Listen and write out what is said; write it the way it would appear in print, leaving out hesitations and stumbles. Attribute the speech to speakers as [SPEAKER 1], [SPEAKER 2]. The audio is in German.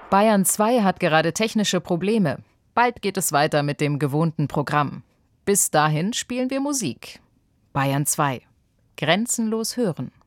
[SPEAKER 1] Bayern 2 hat gerade technische Probleme. Bald geht es weiter mit dem gewohnten Programm. Bis dahin spielen wir Musik. Bayern 2. Grenzenlos hören.